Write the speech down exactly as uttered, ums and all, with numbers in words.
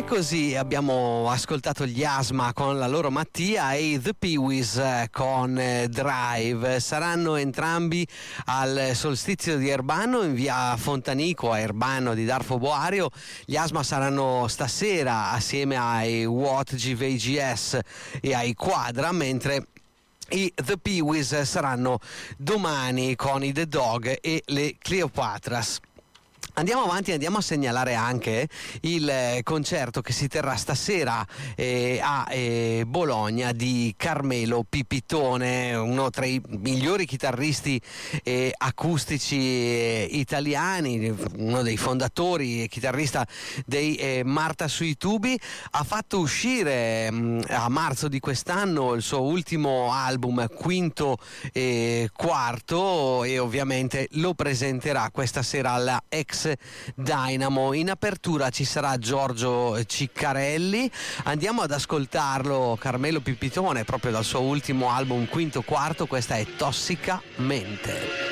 così abbiamo ascoltato gli Asma con la loro Mattia e i The Pee-wees con Drive. Saranno entrambi al solstizio di Erbano in via Fontanico a Erbano di Darfo Boario. Gli Asma saranno stasera assieme ai What G V G S e ai Quadra, mentre i The Pee-wees saranno domani con i The Dog e le Cleopatras. Andiamo avanti, andiamo a segnalare anche il eh, concerto che si terrà stasera eh, a eh, Bologna di Carmelo Pipitone, uno tra i migliori chitarristi eh, acustici eh, italiani, uno dei fondatori e chitarrista dei eh, Marta sui tubi. Ha fatto uscire mh, a marzo di quest'anno il suo ultimo album, quinto e quarto, e ovviamente lo presenterà questa sera alla ex Dynamo. In apertura ci sarà Giorgio Ciccarelli. Andiamo ad ascoltarlo, Carmelo Pipitone, proprio dal suo ultimo album quinto quarto. Questa è Tossicamente.